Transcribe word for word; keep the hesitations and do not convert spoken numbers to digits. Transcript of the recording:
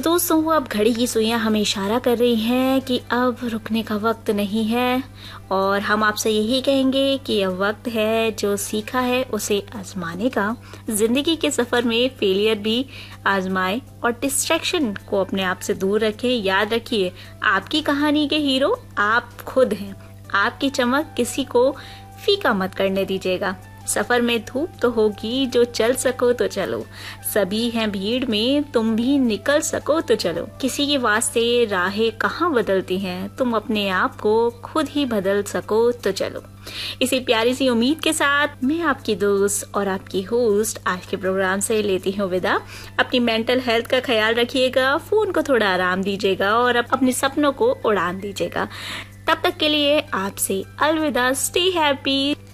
तो दोस्तों, अब घड़ी की सुइयां हमें इशारा कर रही हैं कि अब रुकने का वक्त नहीं है, और हम आपसे यही कहेंगे कि अब वक्त है जो सीखा है उसे आजमाने का। जिंदगी के सफर में फेलियर भी आजमाए और डिस्ट्रैक्शन को अपने आप से दूर रखें। याद रखिए, आपकी कहानी के हीरो आप खुद हैं। आपकी चमक किसी को फीका मत करने दीजिएगा। सफर में धूप तो होगी, जो चल सको तो चलो। सभी हैं भीड़ में, तुम भी निकल सको तो चलो। किसी के वास्ते राहें कहाँ बदलती हैं, तुम अपने आप को खुद ही बदल सको तो चलो। इसी प्यारी सी उम्मीद के साथ मैं आपकी दोस्त और आपकी होस्ट आज के प्रोग्राम से लेती हूँ विदा। अपनी मेंटल हेल्थ का ख्याल रखिएगा, फोन को थोड़ा आराम दीजिएगा और अपने सपनों को उड़ान दीजिएगा। तब तक के लिए आपसे अलविदा। Stay happy.